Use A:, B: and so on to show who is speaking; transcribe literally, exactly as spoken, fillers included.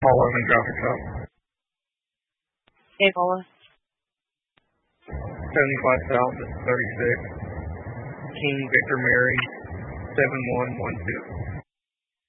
A: Paul Evan Graphic Shop.
B: Hey, Paula.
A: seventy-five South, thirty-six. King Victor Mary, seven one one two.